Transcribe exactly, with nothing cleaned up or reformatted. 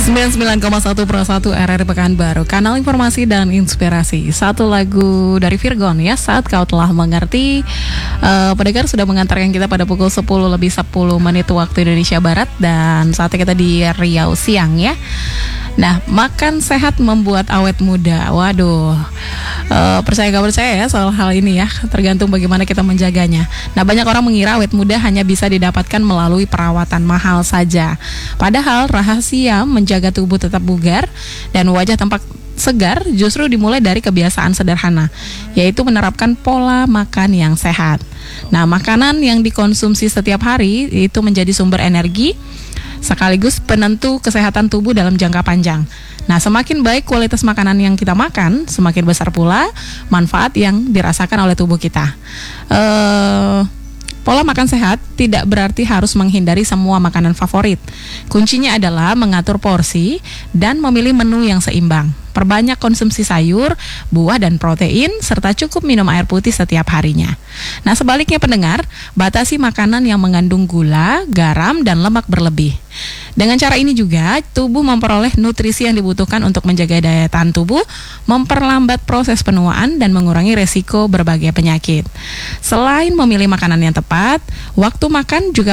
sembilan puluh sembilan koma satu Pro satu R R I Pekanbaru, kanal informasi dan inspirasi. Satu lagu dari Virgon ya, Saat Kau Telah Mengerti. uh, Pendengar sudah mengantarkan kita pada pukul sepuluh lebih sepuluh menit waktu Indonesia Barat. Dan saatnya kita di Riau siang ya. Nah, makan sehat membuat awet muda. Waduh, uh, percaya gak percaya ya soal hal ini ya, tergantung bagaimana kita menjaganya. Nah, banyak orang mengira awet muda hanya bisa didapatkan melalui perawatan mahal saja. Padahal rahasia menjaga tubuh tetap bugar dan wajah tampak segar justru dimulai dari kebiasaan sederhana, yaitu menerapkan pola makan yang sehat. Nah, makanan yang dikonsumsi setiap hari itu menjadi sumber energi sekaligus penentu kesehatan tubuh dalam jangka panjang. Nah, semakin baik kualitas makanan yang kita makan, semakin besar pula manfaat yang dirasakan oleh tubuh kita. Uh, Pola makan sehat tidak berarti harus menghindari semua makanan favorit. Kuncinya adalah mengatur porsi dan memilih menu yang seimbang. Perbanyak konsumsi sayur, buah, dan protein, serta cukup minum air putih setiap harinya. Nah, sebaliknya pendengar, batasi makanan yang mengandung gula, garam, dan lemak berlebih. Dengan cara ini juga, tubuh memperoleh nutrisi yang dibutuhkan untuk menjaga daya tahan tubuh, memperlambat proses penuaan, dan mengurangi resiko berbagai penyakit. Selain memilih makanan yang tepat, waktu makan juga